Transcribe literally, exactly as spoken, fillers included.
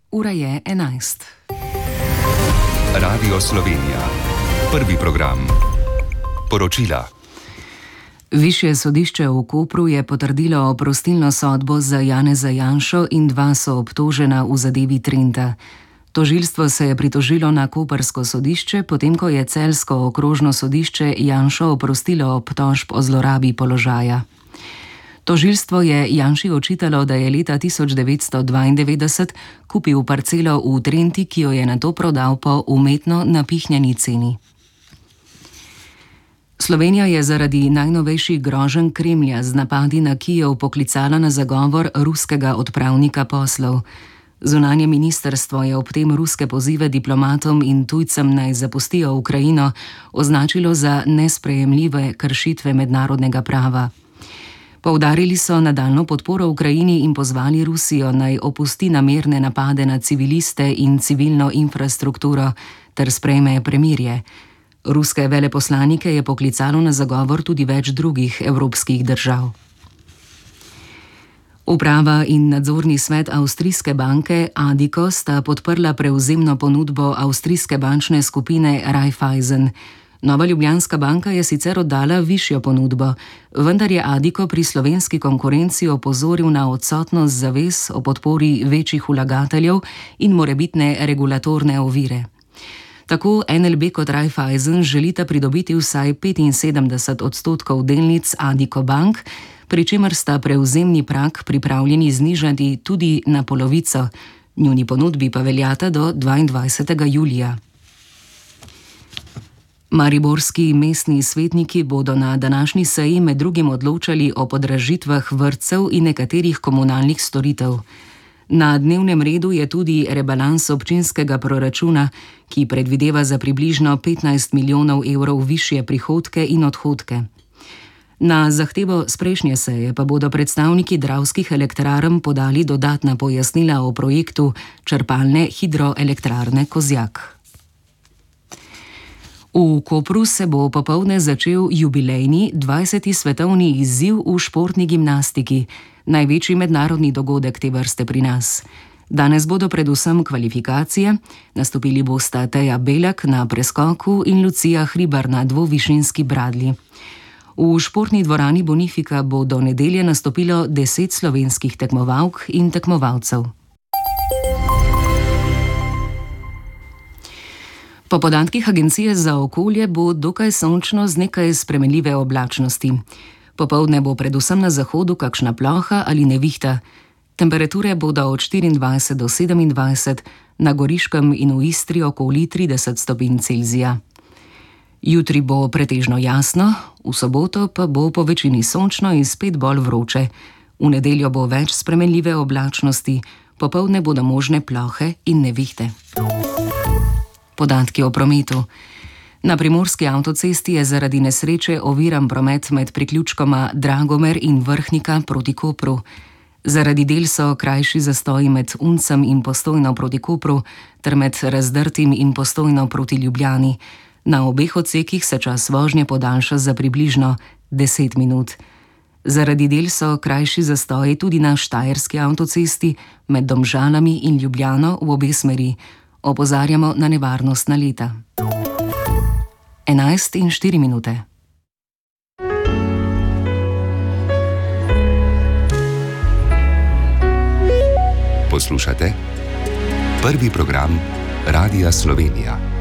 Ura je enajst. Radio Slovenija. Prvi program. Poročila. Višje sodišče v Kopru je potrdilo oprostilno sodbo za Janeza Janšo in dva soobtožena v zadevi Trenta. Tožilstvo se je pritožilo na koprsko sodišče, potem ko je celjsko okrožno sodišče Janšo oprostilo obtožb o zlorabi položaja. Tožilstvo je Janši očitalo, da je leta tisoč devetsto dvaindevetdeset kupil parcelo v Trenti, ki jo je nato prodal po umetno napihnjeni ceni. Slovenija je zaradi najnovejših groženj Kremlja z napadi na Kijev poklicala na zagovor ruskega odpravnika poslov. Zunanje ministrstvo je ob tem ruske pozive diplomatom in tujcem naj zapustijo Ukrajino označilo za nesprejemljive kršitve mednarodnega prava. Poudarili so nadaljnjo podporo Ukrajini in pozvali Rusijo naj opusti namerne napade na civiliste in civilno infrastrukturo ter sprejme premirje. Ruske veleposlanike je poklicalo na zagovor tudi več drugih evropskih držav. Uprava in nadzorni svet avstrijske banke Addiko sta podprla prevzemno ponudbo avstrijske bančne skupine Raiffeisen. Nova Ljubljanska banka je sicer oddala višjo ponudbo, vendar je Addiko pri slovenski konkurenci opozoril na odsotnost zavez o podpori večjih vlagateljev in morebitne regulatorne ovire. Tako N L B kot Raiffeisen želita pridobiti vsaj petinsedemdeset odstotkov delnic Addiko bank, pri čemer sta prevzemni prag pripravljeni znižati tudi na polovico, njuni ponudbi pa veljata do dvaindvajsetega julija. Mariborski mestni svetniki bodo na današnji seji med drugim odločali o podražitvah vrtcev in nekaterih komunalnih storitev. Na dnevnem redu je tudi rebalans občinskega proračuna, ki predvideva za približno petnajst milijonov evrov višje prihodke in odhodke. Na zahtevo s prejšnje seje pa bodo predstavniki Dravskih elektrarn podali dodatna pojasnila o projektu črpalne hidroelektrarne Kozjak. V Kopru se bo popoldne začel jubilejni dvajseti svetovni izziv v športni gimnastiki, največji mednarodni dogodek te vrste pri nas. Danes bodo predvsem kvalifikacije, nastopili bosta Teja Belak na preskoku in Lucija Hribar na dvovišinski bradlji. V športni dvorani Bonifika bo do nedelje nastopilo deset slovenskih tekmovalk in tekmovalcev. Po podatkih Agencije za okolje bo dokaj sončno z nekaj spremenljive oblačnosti. Popoldne bo predvsem na zahodu kakšna ploha ali nevihta. Temperature bodo od štiriindvajset do sedemindvajset, na Goriškem in v Istri okoli trideset stopinj Celzija. Jutri bo pretežno jasno, v soboto pa bo po večini sončno in spet bolj vroče. V nedeljo bo več spremenljive oblačnosti, popoldne bodo možne plohe in nevihte. Podatki o prometu. Na primorski avtocesti je zaradi nesreče oviran promet med priključkoma Dragomer in Vrhnika proti Kopru. Zaradi del so krajši zastoji med Uncem in Postojno proti Kopru ter med Razdrtim in Postojno proti Ljubljani. Na obeh odsekih se čas vožnje podaljša za približno deset minut. Zaradi del so krajši zastoji tudi na štajerski avtocesti med Domžalami in Ljubljano v obe smeri. Opozarjamo na nevarnost naleta. enajst in štiri minute. Poslušate prvi program Radia Slovenija.